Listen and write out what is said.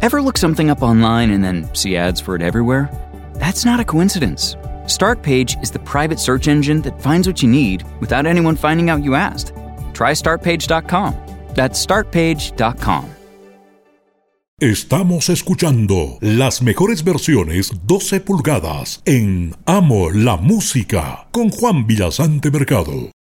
Ever look something up online and then see ads for it everywhere? That's not a coincidence. Startpage is the private search engine that finds what you need without anyone finding out you asked. Try Startpage.com. That's Startpage.com. Estamos escuchando las mejores versiones 12 pulgadas en Amo la Música con Juan Villasante Mercado.